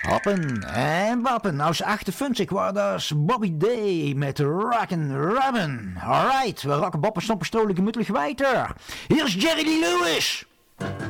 Happen en wappen, nou is 58 waar dat is Bobby Day met Rockin' Robin. Alright, we rocken boppen, stoppen, stolen, gemoedelijk weiter. Hier is Jerry Lee Lewis.